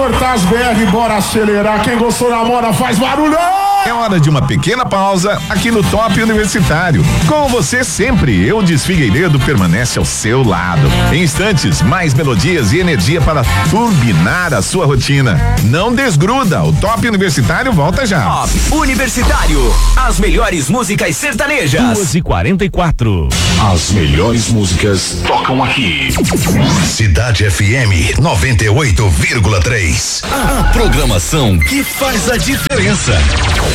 cortar as BR, bora acelerar. Quem gostou namora, faz barulho! É hora de uma pequena pausa aqui no Top Universitário. Com você sempre, Eudes Figueiredo permanece ao seu lado. Em instantes, mais melodias e energia para turbinar a sua rotina. Não desgruda, o Top Universitário volta já. Top Universitário, as melhores músicas sertanejas. 2h44. As melhores músicas tocam aqui. Cidade FM 98,3. A programação que faz a diferença.